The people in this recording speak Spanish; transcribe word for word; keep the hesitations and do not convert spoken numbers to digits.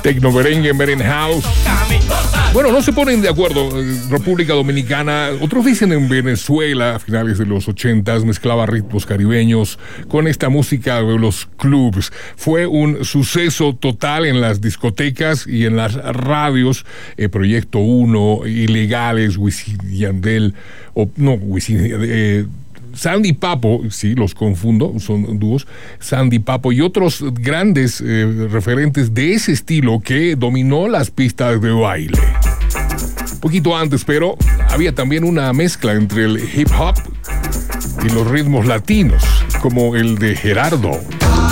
Tecno merengue, merengue house. Bueno, no se ponen de acuerdo. En República Dominicana, otros dicen en Venezuela, a finales de los ochentas, mezclaba ritmos caribeños con esta música de los clubs. Fue un suceso total en las discotecas y en las radios. Eh, Proyecto Uno, Ilegales, Wisin y Yandel, o no, Wisin, eh, Sandy Papo, sí, los confundo, son dúos, Sandy Papo y otros grandes eh, referentes de ese estilo que dominó las pistas de baile. Un poquito antes, pero había también una mezcla entre el hip hop y los ritmos latinos, como el de Gerardo.